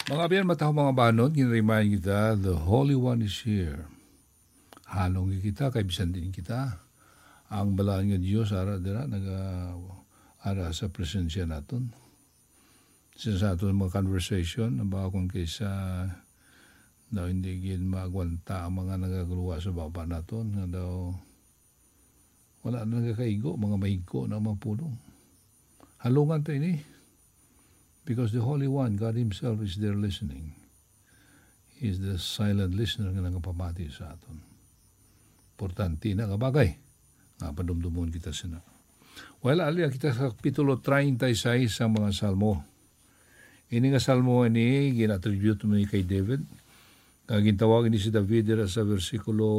Mga biyan mataw mga banon, ginremind kita, the Holy One is here. Halong kita, kay bisan din kita. Ang balaan nga Diyos, ara dira, ara sa presensya naton. Sa aton mga conversation, ba kung kaysa daw hindi gin magwanta ang mga nagaguluwa sa baba naton, nga daw wala na nagakaigo, mga mahigko na mga pulong. Halungan tayo ni. Because the Holy One, God Himself is there listening. He is the silent listener nga nagapamati sa aton. Importante na nga bagay. Nga padumdumon kita sina. Well, aliya kita sa Kapitulo 36 sa mga salmo. Ini nga salmo ini, ginatribute mo ni kay David. Gintawag ni si David sa versikulo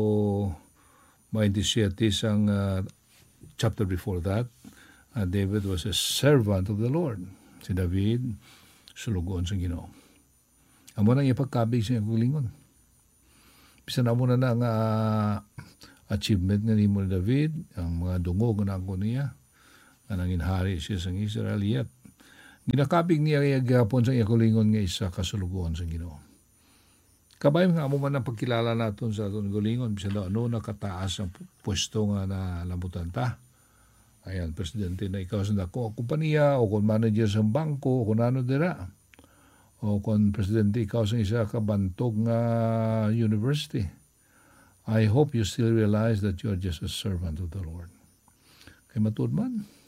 27 sang chapter before that. David was a servant of the Lord. Si David, sulugon sa Ginoo. Amo nang ipagkabig sa iyang Bisa na mo na ang achievement nga ni David, ang mga dungog na ako niya, na nanginhari siya sa Israeliyat. Ginakabig niya kaya gapon sa iyang nga isa kasulugon sa Ginoo. Kabay nga amo man ang pagkilala naton sa aton gulingon, bisa na ano nakataas ang pwesto nga na lamutan ta. Ayan, presidente na ikaw sa dako kumpanya o kung manager sa bangko o kung ano dira. O kung presidente ikaw sa isa ka bantog nga university. I hope you still realize that you are just a servant of the Lord. Kay matud man,